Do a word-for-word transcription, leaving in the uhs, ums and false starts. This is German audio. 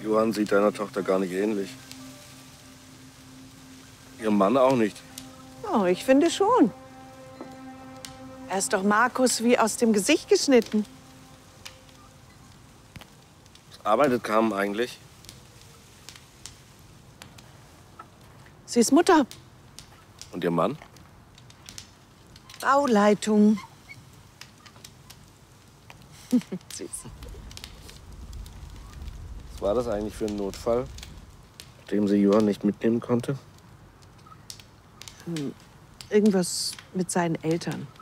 Johann sieht deiner Tochter gar nicht ähnlich. Ihrem Mann auch nicht. Oh, ich finde schon. Er ist doch Markus wie aus dem Gesicht geschnitten. Was arbeitet Carmen eigentlich? Sie ist Mutter. Und ihr Mann? Bauleitung. Süß. Was war das eigentlich für ein Notfall, dem sie Johann nicht mitnehmen konnte? Hm, irgendwas mit seinen Eltern.